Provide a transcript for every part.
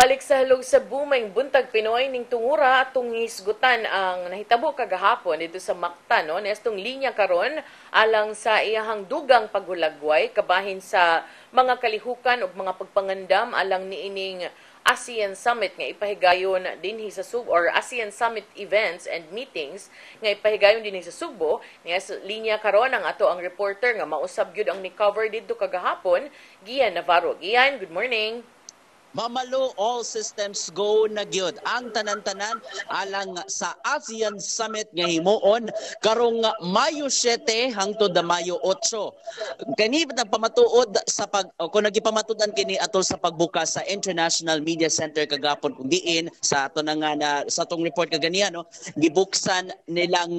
Balik sa halog sa Bumeng Buntag Pinoy ning tungura atong hisgutan ang nahitabo kagahapon dito sa Mactan no nestong linya karon alang sa iyahang dugang paghulagway kabahin sa mga kalihukan ug mga pagpangandam alang niining ASEAN Summit nga ipahigayon dinhi sa Subo or ASEAN Summit events and meetings nga ipahigayon dinhi sa Subo. Nga linya karon ang ato ang reporter nga mausab gyud ang ni-cover didto kagahapon, Gian Navarro. Gian, good morning. Mamalo, all systems go na gyud ang tanan-tanan alang sa ASEAN Summit nga himuon karong Mayo 7 hangtod Mayo 8. Kani nagpamatuod sa kung nagipamatudan kini atol sa pagbukas sa International Media Center kagapon kung diin sa ato na sa tong report kaganiya no gibuksan nilang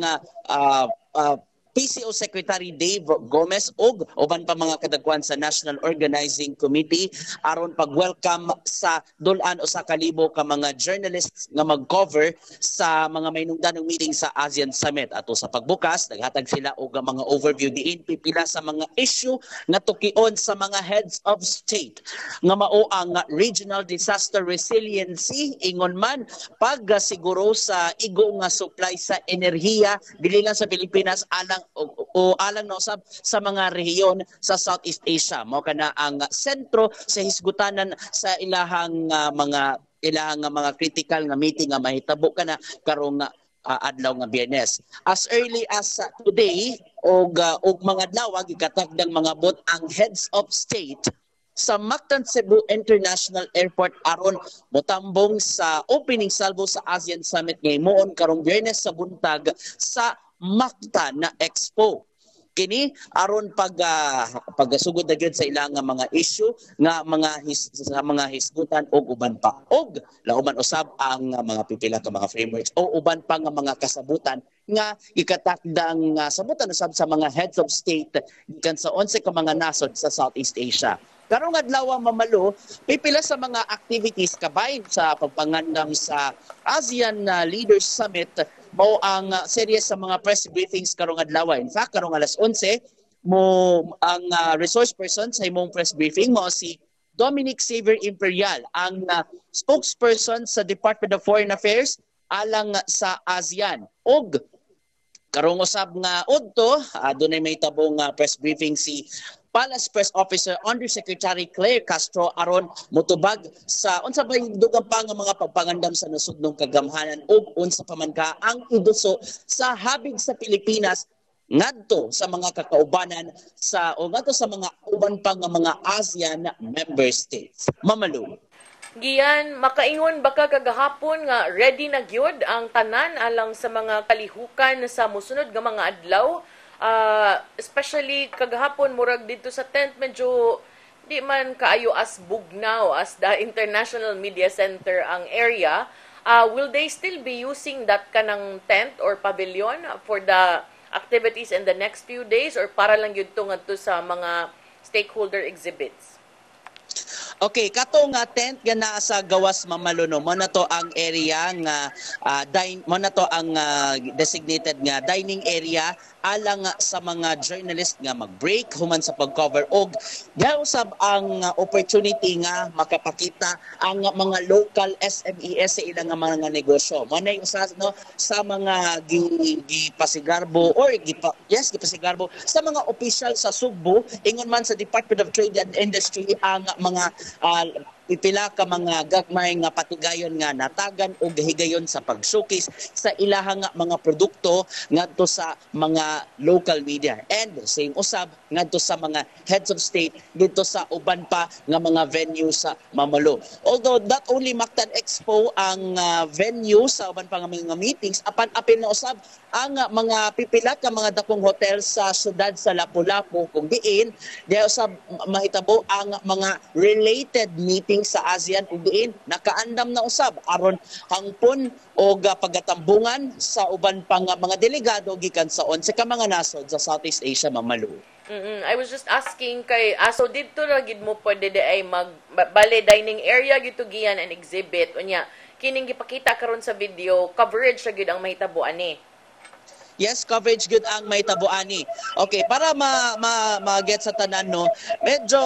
PCO Secretary Dave Gomez ug uban pa mga kadagwan sa National Organizing Committee aron pag-welcome sa dulan o sa kalibo ka mga journalists nga mag-cover sa mga mainungdanong meeting sa ASEAN Summit. Ato sa pagbukas, naghatag sila og mga overview diin pipila sa mga issue nga tukion sa mga heads of state nga mao ang regional disaster resiliency ingon man pagsiguro sa igo nga supply sa enerhiya dili lang sa Pilipinas alang o alang na usab sa mga rehiyon sa Southeast Asia. Mao kana ang sentro sa hisgutanan sa ilahang mga critical nga meeting nga mahitabo kana karong adlaw nga Biyernes. As early as today og mga adlaw gikatagdang mga bot ang heads of state sa Mactan Cebu International Airport aron motambong sa opening salvo sa ASEAN Summit nga himuon karong Biyernes sa buntag sa Mactan na Expo. Kini aron pagasugod na gyud sa ilang mga issue nga mga hisgutan og uban pa. Og lauban usab ang mga pipila ka mga frameworks o uban pa nga mga kasabutan nga ikatakdang sabutan usab sa mga heads of state gikan sa 11 ka mga nasod sa Southeast Asia. Karong adlaw mamalo, pipila sa mga activities kabahin sa pagpangandam sa ASEAN Leaders Summit mao ang serye sa mga press briefings karong adlaw. In fact, karong alas 11 ang resource person sa imong press briefing mo si Dominic Xavier Imperial, ang spokesperson sa Department of Foreign Affairs alang sa ASEAN. Og karong usab nga udto adunay may tabong press briefing si Palace Press Officer Undersecretary Claire Castro aron motubag sa unsa bay dugang pa nga mga pagpangandam sa nasudnong kagamhanan ug unsa pa man ka ang iduso sa habig sa Pilipinas ngadto sa mga kakaubanan sa ngadto sa mga uban pa nga mga ASEAN member states. Mamalo. Gian, makaingon baka kagahapon nga ready na gyud ang tanan alang sa mga kalihukan sa mosunod nga mga adlaw? Especially kagahapon murag dito sa tent medyo di man kaayo as bugnaw as the International Media Center ang area. Will they still be using that kanang tent or pavilion for the activities in the next few days or para lang yun ngadto sa mga stakeholder exhibits? Okay, kato nga tent nga naa sa gawas Mamaluno mo na to ang area nga mo na to ang designated nga dining area alang sa mga journalist nga mag-break human sa pag-cover og usab ang opportunity nga makapakita ang mga local SMEs sa ilang mga negosyo. Manay usa no sa mga gipasigarbo or gipasigarbo sa mga opisyal sa Subo ingon man sa Department of Trade and Industry ang mga ipila ka mga gagmay nga patigayon nga natagan o gahigayon sa pag-showcase sa ilahang mga produkto ngadto sa mga local media. And same usab ngadto sa mga heads of state dito sa uban pa nga mga venue sa Mamalo. Although not only Mactan Expo ang venue sa uban pa nga mga meetings, apan apil na usab ang mga pipila ka mga dakong hotel sa syudad sa Lapu-Lapu kung diin diya usab mahitabo ang mga related meetings sa ASEAN ug diin nakaandam na usab aron hangpon og pagatambungan sa uban pa nga mga delegado gikan sa 11 ka mga nasod sa Southeast Asia Mamalo. I was just asking kay so dito ra gid mo pwede ay bale dining area gito Gian and exhibit unya kining gipakita karon sa video coverage ra gid ang mahitabo ani. Yes, coverage good ang may tabuani. Okay, para ma-get sa tanan no, medyo